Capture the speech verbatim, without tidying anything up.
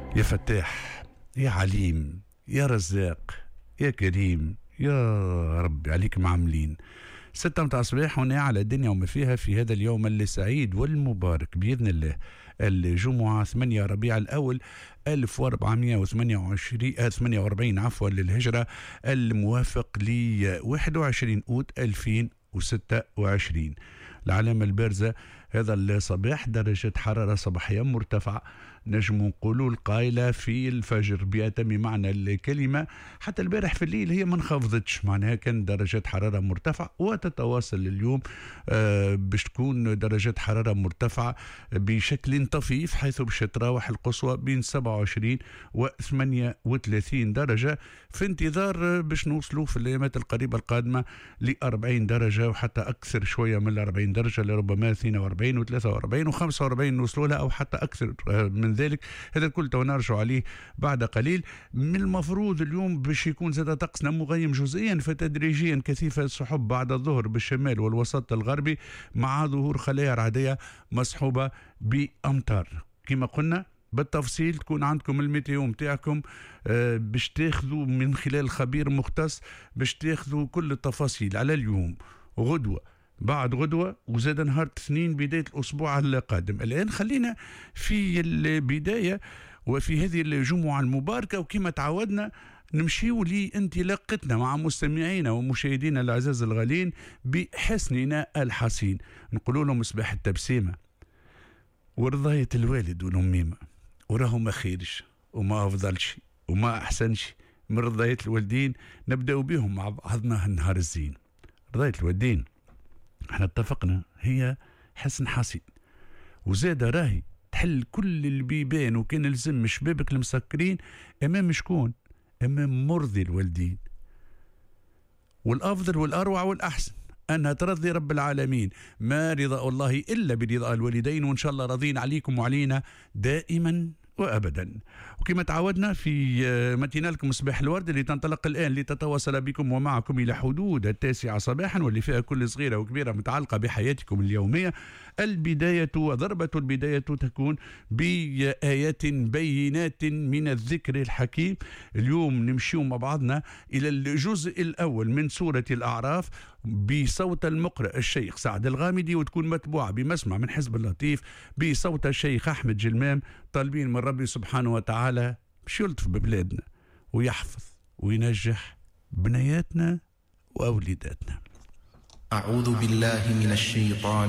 يا فتاح، يا عليم، يا رزاق، يا كريم، يا ربي عليك معاملين. ستة متاع الصباح هنا على الدنيا وما فيها في هذا اليوم السعيد والمبارك بإذن الله، الجمعة ثمانية ربيع الأول ألف وأربعمائة وثمانية وأربعين عفوا للهجرة، الموافق ل واحد وعشرين أوت ألفين وستة وعشرين. العلامة البارزة هذا الصباح درجة حرارة صباحية مرتفعة، نجم نقولوا القايلة في الفجر بأتم معنى الكلمة. حتى البارح في الليل هي ما انخفضتش، معناها كان درجة حرارة مرتفعة، وتتواصل اليوم آه باش تكون درجة حرارة مرتفعة بشكل طفيف، حيث باش تراوح القصوى بين سبعة وعشرين و ثمانية وثلاثين درجة، في انتظار باش نوصلوا في الأيامات القريبة القادمة ل أربعين درجة وحتى أكثر شوية من أربعين درجة، لربما اثنين وأربعين و ثلاثة وأربعين و خمسة وأربعين نوصلوا لها أو حتى أكثر من ذلك. هذا الكل تو نرجع عليه بعد قليل. من المفروض اليوم باش يكون زاد طقسنا مغيم جزئيا فتدريجيا كثيفة السحب بعد الظهر بالشمال والوسط الغربي، مع ظهور خلايا رعدية مصحوبة بأمطار. كما قلنا بالتفصيل تكون عندكم الميتيو متاعكم آه باش تاخذوا من خلال خبير مختص، باش تاخذوا كل التفاصيل على اليوم، غدوة بعد غدوة، وزاد نهار اثنين بداية الأسبوع القادم. الآن خلينا في البداية وفي هذه الجمعة المباركة، وكما تعودنا نمشيو لانطلاقتنا مع مستمعينا ومشاهدينا الأعزاء الغالين بحسننا الحسين. نقول لهم مصباح التبسيمة ورضاية الوالد والأميمة، وراه ما خيرش وما أفضلش وما أحسنش من رضاية الوالدين. نبدأ بهم مع بعضنا النهار الزين. رضاية الوالدين احنا اتفقنا هي حسن حسين، وزاد راهي تحل كل البيبان، وكان لزم شبابك المسكرين امام شكون؟ امام مرضي الوالدين. والافضل والاروع والاحسن انها ترضي رب العالمين، ما رضا الله الا برضا الوالدين، وان شاء الله راضين عليكم وعلينا دائما وابدا. وكما تعودنا في ماتينالكم مصباح الورد اللي تنطلق الان لتتواصل بكم ومعكم الى حدود التاسعه صباحا، واللي فيها كل صغيره وكبيره متعلقه بحياتكم اليوميه. البدايه وضربه البدايه تكون بايات بينات من الذكر الحكيم. اليوم نمشيو مع بعضنا الى الجزء الاول من سوره الاعراف بصوت المقرئ الشيخ سعد الغامدي، وتكون متبوعه بمسمع من حزب اللطيف بصوت الشيخ احمد جلمام، طالبين من ربي سبحانه وتعالى باش يلطف ببلادنا ويحفظ وينجح بنياتنا وأولاداتنا. أعوذ بالله من الشيطان